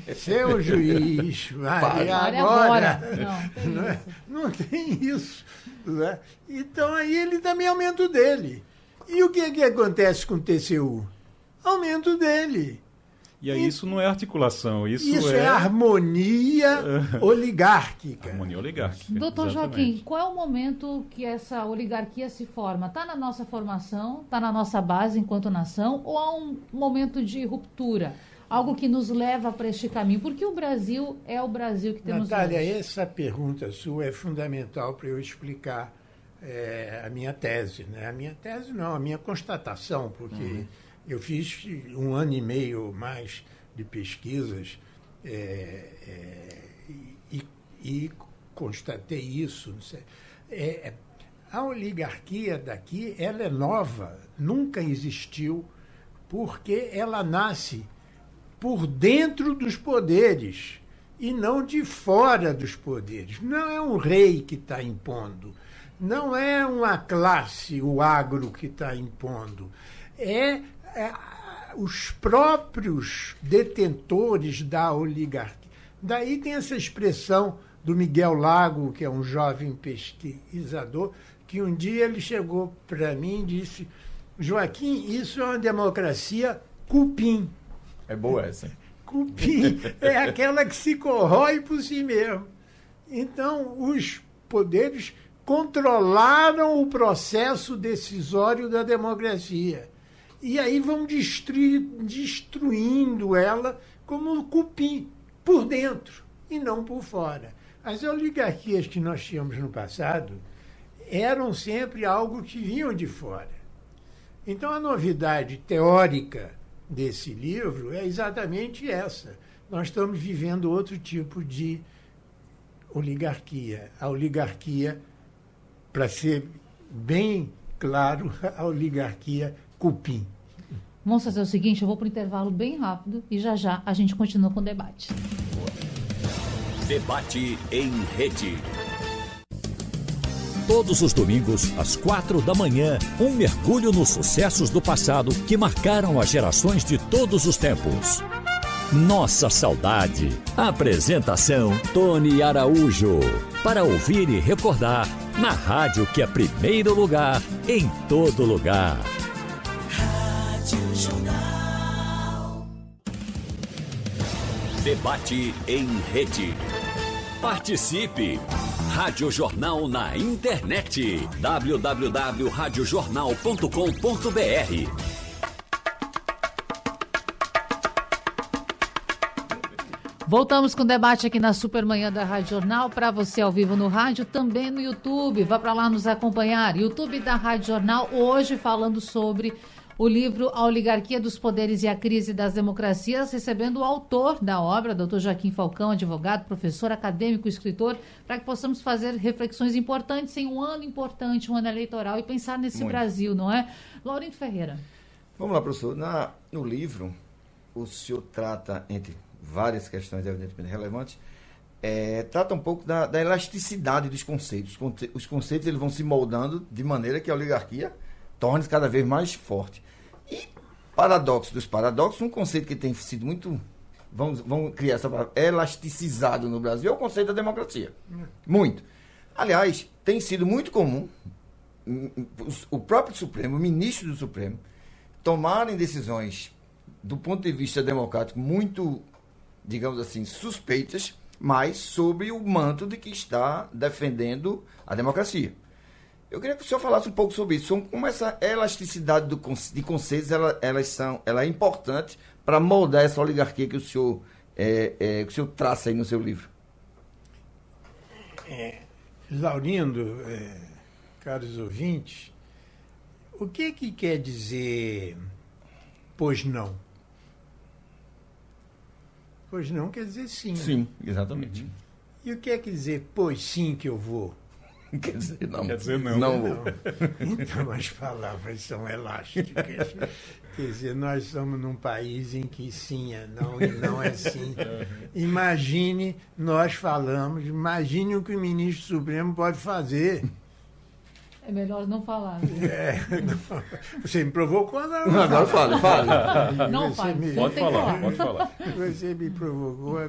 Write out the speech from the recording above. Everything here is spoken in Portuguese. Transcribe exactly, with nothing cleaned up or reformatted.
seu juiz, vai agora. agora. Não, tem não, é, não tem isso. Né? Então aí ele também aumenta o dele. E o que, é que acontece com o T C U? Aumento dele. E aí, isso não é articulação, isso, isso é... é harmonia oligárquica. Harmonia oligárquica. Doutor exatamente. Joaquim, qual é o momento que essa oligarquia se forma? Está na nossa formação, está na nossa base enquanto nação, ou há um momento de ruptura? Algo que nos leva para este caminho? Porque o Brasil é o Brasil que temos Natália, hoje. essa pergunta sua é fundamental para eu explicar é, a minha tese. Né? A minha tese não, a minha constatação, porque... Uhum. Eu fiz um ano e meio mais de pesquisas é, é, e, e constatei isso. É, a oligarquia daqui ela é nova, nunca existiu, porque ela nasce por dentro dos poderes e não de fora dos poderes. Não é um rei que está impondo, não é uma classe, o agro, que está impondo. É... É, os próprios detentores da oligarquia. Daí tem essa expressão do Miguel Lago, que é um jovem pesquisador, que um dia ele chegou para mim e disse: Joaquim, isso é uma democracia cupim. É boa essa. Cupim é aquela que se corrói por si mesmo. Então, os poderes controlaram o processo decisório da democracia. E aí vão destruir, destruindo ela como cupim, por dentro e não por fora. As oligarquias que nós tínhamos no passado eram sempre algo que vinham de fora. Então a novidade teórica desse livro é exatamente essa. Nós estamos vivendo outro tipo de oligarquia. A oligarquia, para ser bem claro, a oligarquia cupim. Vamos fazer o seguinte, eu vou para o intervalo bem rápido e já já a gente continua com o debate. Debate em rede. Todos os domingos, às quatro da manhã, um mergulho nos sucessos do passado que marcaram as gerações de todos os tempos. Nossa Saudade. Apresentação Tony Araújo. Para ouvir e recordar, na rádio que é primeiro lugar, em todo lugar. Debate em rede. Participe! Rádio Jornal na internet. w w w ponto rádio jornal ponto com ponto b r. Voltamos com o debate aqui na Supermanhã da Rádio Jornal, para você ao vivo no rádio, também no YouTube. Vá para lá nos acompanhar. YouTube da Rádio Jornal, hoje falando sobre o livro A Oligarquia dos Poderes e a Crise das Democracias, recebendo o autor da obra, doutor Joaquim Falcão, advogado, professor, acadêmico, escritor, para que possamos fazer reflexões importantes em um ano importante, um ano eleitoral, e pensar nesse Muito. Brasil, não é? Laurindo Ferreira. Vamos lá, professor. Na, no livro, o senhor trata, entre várias questões evidentemente relevantes, é, trata um pouco da, da elasticidade dos conceitos. Os conceitos eles vão se moldando de maneira que a oligarquia torne-se cada vez mais forte. E, paradoxo dos paradoxos, um conceito que tem sido muito, vamos, vamos criar essa palavra, elasticizado no Brasil, é o conceito da democracia. Muito. Aliás, tem sido muito comum o próprio Supremo, o ministro do Supremo, tomarem decisões do ponto de vista democrático muito, digamos assim, suspeitas, mas sob o manto de que está defendendo a democracia. Eu queria que o senhor falasse um pouco sobre isso, como essa elasticidade do, de conceitos ela, elas são, ela é importante para moldar essa oligarquia que o senhor, é, é, que o senhor traça aí no seu livro. É, Laurindo, é, caros ouvintes, o que que quer dizer pois não? Pois não quer dizer sim. Sim, exatamente. Uhum. E o que é que dizer pois sim que eu vou? Quer dizer não. Quer dizer não. Não, não. Então as palavras são elásticas. Quer dizer, nós somos num país em que sim é não e não é sim. Imagine, nós falamos, imagine o que o ministro Supremo pode fazer. É melhor não falar. É, não, você me provocou, agora Agora fale, fale. Não Você fale. me- Você Pode tem que falar, pode falar. Você me provocou.